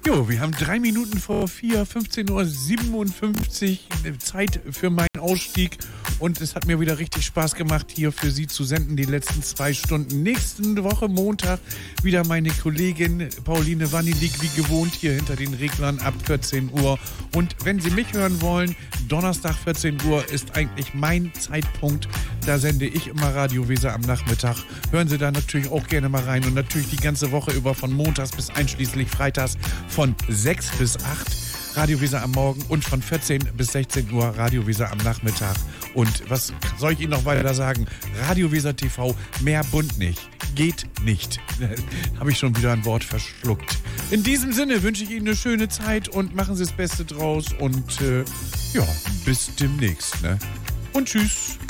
Jo, wir haben 3 Minuten vor 4, 15:57 Uhr, Zeit für meinen Ausstieg. Und es hat mir wieder richtig Spaß gemacht, hier für Sie zu senden, die letzten 2 Stunden. Nächste Woche Montag wieder meine Kollegin Pauline Wannilik, wie gewohnt, hier hinter den Reglern ab 14 Uhr. Und wenn Sie mich hören wollen, Donnerstag 14 Uhr ist eigentlich mein Zeitpunkt. Da sende ich immer Radio Weser am Nachmittag. Hören Sie da natürlich auch gerne mal rein. Und natürlich die ganze Woche über von montags bis einschließlich freitags von 6 bis 8 Radio Weser am Morgen und von 14 bis 16 Uhr Radio Weser am Nachmittag. Und was soll ich Ihnen noch weiter sagen? Radio Weser TV, mehr bunt nicht. Geht nicht. Habe ich schon wieder ein Wort verschluckt. In diesem Sinne wünsche ich Ihnen eine schöne Zeit und machen Sie das Beste draus. Und ja, bis demnächst. Ne? Und tschüss.